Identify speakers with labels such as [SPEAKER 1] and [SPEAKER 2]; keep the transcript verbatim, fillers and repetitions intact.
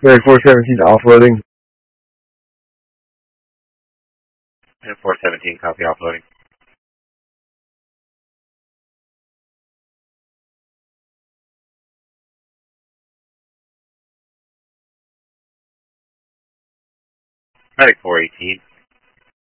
[SPEAKER 1] Medic four seventeen offloading.
[SPEAKER 2] And four seventeen, copy offloading. Medic four eighteen.